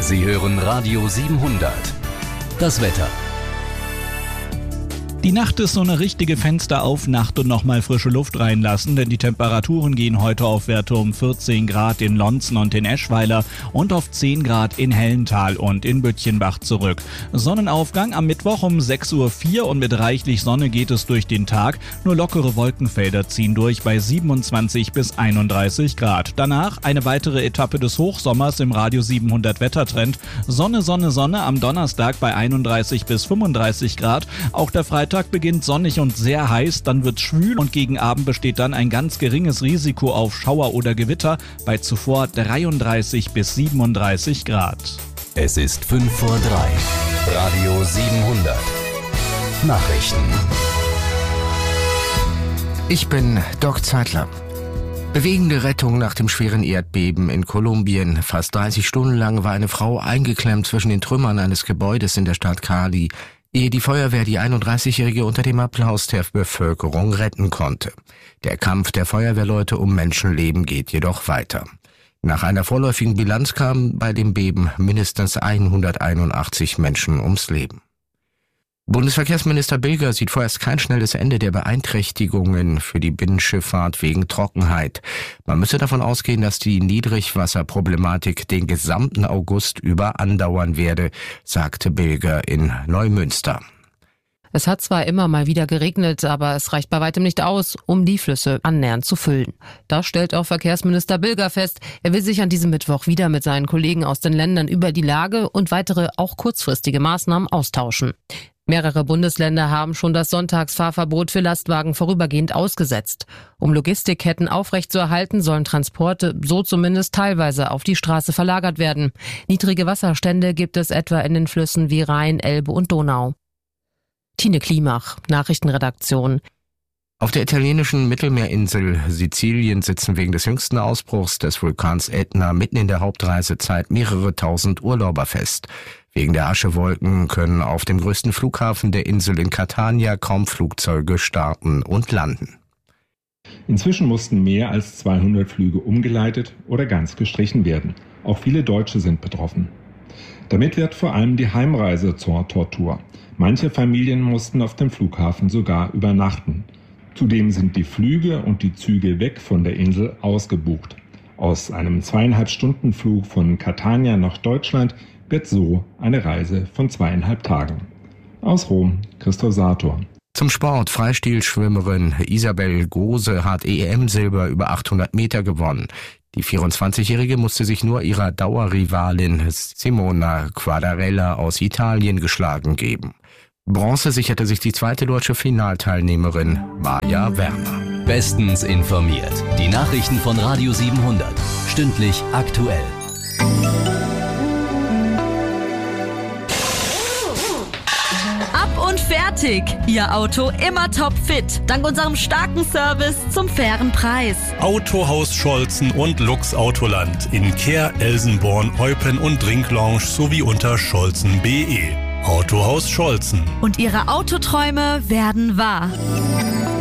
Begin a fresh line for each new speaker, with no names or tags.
Sie hören Radio 700. Das Wetter.
Die Nacht ist so eine richtige Fensteraufnacht und nochmal frische Luft reinlassen, denn die Temperaturen gehen heute auf Werte um 14 Grad in Lonzen und in Eschweiler und auf 10 Grad in Hellental und in Büttchenbach zurück. Sonnenaufgang am Mittwoch um 6:04 Uhr und mit reichlich Sonne geht es durch den Tag. Nur lockere Wolkenfelder ziehen durch bei 27 bis 31 Grad. Danach eine weitere Etappe des Hochsommers im Radio 700 Wettertrend. Sonne, Sonne, Sonne am Donnerstag bei 31 bis 35 Grad. Auch der Freitag beginnt sonnig und sehr heiß, dann wird's schwül und gegen Abend besteht dann ein ganz geringes Risiko auf Schauer oder Gewitter bei zuvor 33 bis 37 Grad.
Es ist 2:05. Radio 700. Nachrichten.
Ich bin Doc Zeitler. Bewegende Rettung nach dem schweren Erdbeben in Kolumbien. Fast 30 Stunden lang war eine Frau eingeklemmt zwischen den Trümmern eines Gebäudes in der Stadt Cali, ehe die Feuerwehr die 31-Jährige unter dem Applaus der Bevölkerung retten konnte. Der Kampf der Feuerwehrleute um Menschenleben geht jedoch weiter. Nach einer vorläufigen Bilanz kamen bei dem Beben mindestens 181 Menschen ums Leben. Bundesverkehrsminister Bilger sieht vorerst kein schnelles Ende der Beeinträchtigungen für die Binnenschifffahrt wegen Trockenheit. Man müsse davon ausgehen, dass die Niedrigwasserproblematik den gesamten August über andauern werde, sagte Bilger in Neumünster.
Es hat zwar immer mal wieder geregnet, aber es reicht bei weitem nicht aus, um die Flüsse annähernd zu füllen. Das stellt auch Verkehrsminister Bilger fest. Er will sich an diesem Mittwoch wieder mit seinen Kollegen aus den Ländern über die Lage und weitere, auch kurzfristige Maßnahmen austauschen. Mehrere Bundesländer haben schon das Sonntagsfahrverbot für Lastwagen vorübergehend ausgesetzt. Um Logistikketten aufrechtzuerhalten, sollen Transporte so zumindest teilweise auf die Straße verlagert werden. Niedrige Wasserstände gibt es etwa in den Flüssen wie Rhein, Elbe und Donau. Tine Klimach, Nachrichtenredaktion.
Auf der italienischen Mittelmeerinsel Sizilien sitzen wegen des jüngsten Ausbruchs des Vulkans Ätna mitten in der Hauptreisezeit mehrere tausend Urlauber fest. Wegen der Aschewolken können auf dem größten Flughafen der Insel in Catania kaum Flugzeuge starten und landen.
Inzwischen mussten mehr als 200 Flüge umgeleitet oder ganz gestrichen werden. Auch viele Deutsche sind betroffen. Damit wird vor allem die Heimreise zur Tortur. Manche Familien mussten auf dem Flughafen sogar übernachten. Zudem sind die Flüge und die Züge weg von der Insel ausgebucht. Aus einem 2,5-Stunden-Flug von Catania nach Deutschland wird so eine Reise von 2,5 Tagen. Aus Rom, Christoph Sator.
Zum Sport. Freistilschwimmerin Isabel Gose hat EM-Silber über 800 Meter gewonnen. Die 24-Jährige musste sich nur ihrer Dauerrivalin Simona Quadarella aus Italien geschlagen geben. Bronze sicherte sich die zweite deutsche Finalteilnehmerin Maja Werner.
Bestens informiert. Die Nachrichten von Radio 700. Stündlich aktuell.
Ab und fertig! Ihr Auto immer topfit. Dank unserem starken Service zum fairen Preis.
Autohaus Scholzen und Lux Autoland in Kehr, Elsenborn, Eupen und Drinklounge sowie unter scholzen.de. Autohaus Scholzen.
Und Ihre Autoträume werden wahr.